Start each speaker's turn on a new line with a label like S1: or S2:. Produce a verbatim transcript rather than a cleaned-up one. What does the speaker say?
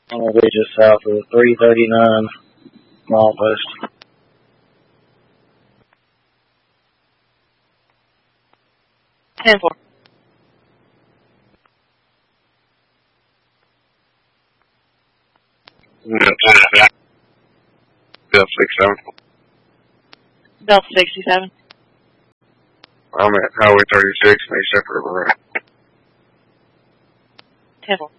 S1: I'm going to be just south of the three thirty-nine mile post.
S2: ten four.
S3: Bell sixty-seven.
S2: Bell sixty-seven.
S3: I'm at Highway thirty-six, East Shepherd River.
S2: ten four.